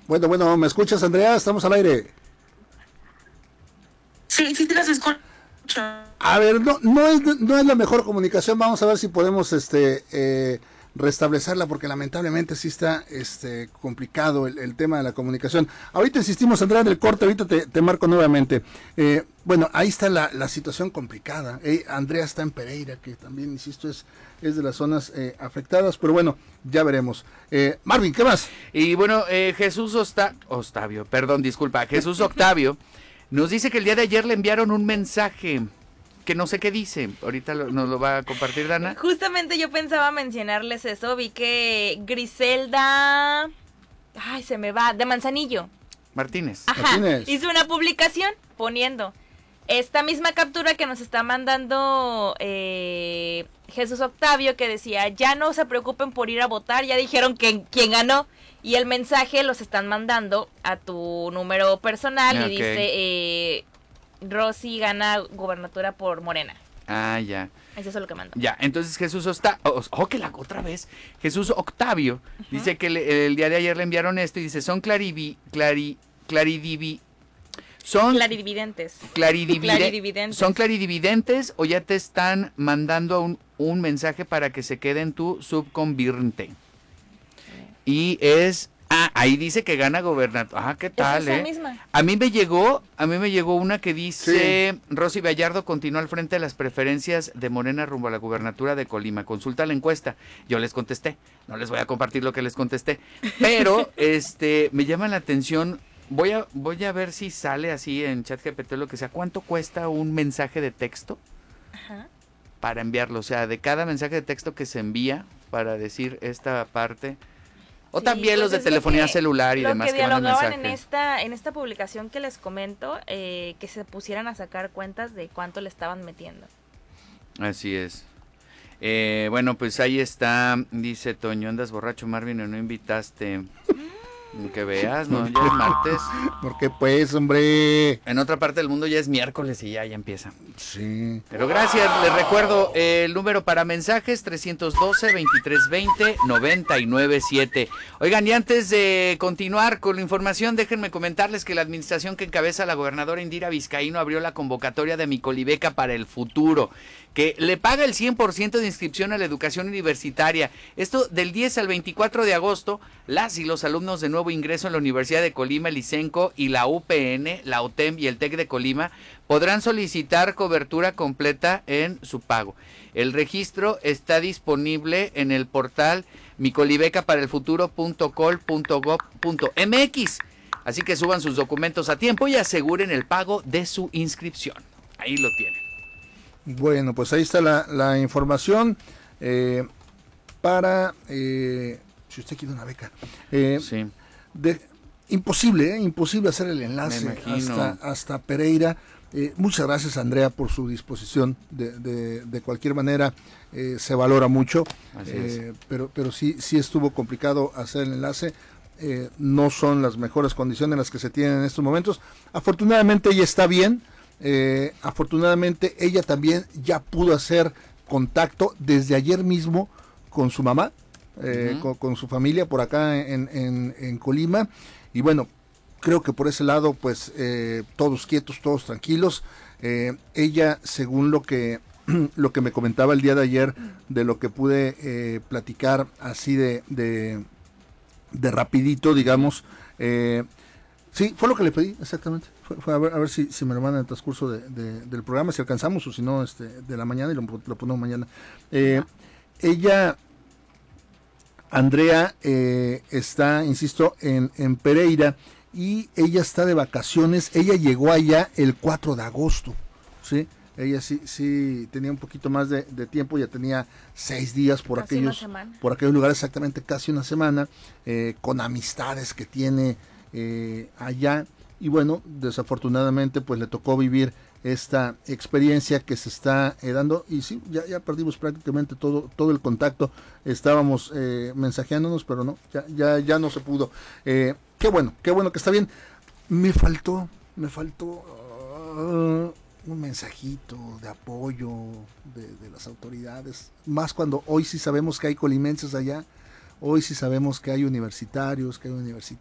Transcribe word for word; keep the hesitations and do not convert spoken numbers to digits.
Bueno, bueno, ¿me escuchas, Andrea? Estamos al aire. Sí, sí te las escucho. A ver, no, no es, no es la mejor comunicación. Vamos a ver si podemos, este, eh, restablecerla, porque lamentablemente sí está, este, complicado el, el tema de la comunicación. Ahorita insistimos, Andrea, en el corte. Ahorita te, te marco nuevamente. Eh, bueno, ahí está la, la situación complicada. Eh, Andrea está en Pereira, que también, insisto, es, es de las zonas eh, afectadas. Pero bueno, ya veremos. Eh, Marvin, ¿qué más? Y bueno, eh, Jesús Osta Octavio, perdón, disculpa, Jesús Octavio nos dice que el día de ayer le enviaron un mensaje que no sé qué dice. Ahorita lo, nos lo va a compartir Dana. Justamente yo pensaba mencionarles eso. Vi que Griselda, ay, se me va, de Manzanillo. Martínez. Ajá, Martínez. hizo una publicación poniendo esta misma captura que nos está mandando eh, Jesús Octavio, que decía, ya no se preocupen por ir a votar, ya dijeron que quién ganó. Y el mensaje los están mandando a tu número personal, Okay. y dice, eh, Rosy gana gubernatura por Morena. Ah, ya. Eso es lo que mandó. Ya, entonces Jesús Octavio, oh, oh, que la otra vez, Jesús Octavio, uh-huh. dice que le, el día de ayer le enviaron esto y dice, son clarivi, clari, claridivi, son claridividentes. Claridivide, claridividentes. ¿Son claridividentes o ya te están mandando un, un mensaje para que se quede en tu subconvirte? Y es, ah, ahí dice que gana gobernador. Ah, ¿qué tal, es esa eh? misma. A mí me llegó, a mí me llegó una que dice, sí. Rosy Gallardo continúa al frente de las preferencias de Morena rumbo a la gubernatura de Colima. Consulta la encuesta. Yo les contesté. No les voy a compartir lo que les contesté. Pero, este, me llama la atención. Voy a, voy a ver si sale así en ChatGPT, lo que sea. ¿Cuánto cuesta un mensaje de texto? Ajá. Para enviarlo? O sea, de cada mensaje de texto que se envía para decir esta parte. O sí, también pues los de telefonía que, celular y lo demás que, que mandan mensajes. en esta en esta publicación que les comento, eh, que se pusieran a sacar cuentas de cuánto le estaban metiendo. Así es. Eh, bueno, pues ahí está, dice Toño, andas borracho, Marvin, o no invitaste. Que veas, ¿no? Ya es martes. ¿Por qué pues, hombre? En otra parte del mundo ya es miércoles y ya, ya empieza. Sí. Pero gracias, les recuerdo eh, el número para mensajes, trescientos doce, veintitrés veinte, noventa y nueve siete. Oigan, y antes de continuar con la información, déjenme comentarles que la administración que encabeza la gobernadora Indira Vizcaíno abrió la convocatoria de Micolibeca para el futuro, que le paga el cien por ciento de inscripción a la educación universitaria. Esto del diez al veinticuatro de agosto, las y los alumnos de nuevo ingreso en la Universidad de Colima, el ICENCO y la U P N, la UTEM y el TEC de Colima podrán solicitar cobertura completa en su pago. El registro está disponible en el portal micolibeca para el futuro punto col punto gob punto mx. Así que suban sus documentos a tiempo y aseguren el pago de su inscripción. Ahí lo tienen. Bueno, pues ahí está la, la información eh, para, eh, si usted quiere una beca, eh, sí. de, imposible, eh, imposible hacer el enlace hasta, hasta Pereira. Eh, muchas gracias, Andrea, por su disposición. De, de, de cualquier manera, eh, se valora mucho, eh, pero, pero sí, sí estuvo complicado hacer el enlace. Eh, no son las mejores condiciones las que se tienen en estos momentos. Afortunadamente ella está bien. Eh, afortunadamente ella también ya pudo hacer contacto desde ayer mismo con su mamá, eh, uh-huh. con, con su familia por acá en, en, en Colima, y bueno, creo que por ese lado pues eh, todos quietos, todos tranquilos. Eh, ella, según lo que lo que me comentaba el día de ayer, de lo que pude eh, platicar así de, de de rapidito, digamos, eh, sí, fue lo que le pedí, exactamente. Fue, fue a ver, a ver si, si me lo mandan en el transcurso de, de, del programa, si alcanzamos, o si no, este, de la mañana, y lo, lo ponemos mañana. Eh, ella, Andrea, eh, está, insisto, en, en Pereira, y ella está de vacaciones. Ella llegó allá el cuatro de agosto, ¿sí? Ella sí, sí tenía un poquito más de, de tiempo, ya tenía seis días por casi aquellos, por aquellos lugares, exactamente casi una semana, eh, con amistades que tiene eh, allá, y bueno, desafortunadamente pues le tocó vivir esta experiencia que se está eh, dando, y sí, ya, ya perdimos prácticamente todo, todo el contacto. Estábamos eh, mensajeándonos, pero no, ya, ya, ya no se pudo. Eh, qué bueno, qué bueno que está bien. Me faltó, me faltó uh, un mensajito de apoyo de, de las autoridades, más cuando hoy sí sabemos que hay colimenses allá, hoy sí sabemos que hay universitarios, que hay universi-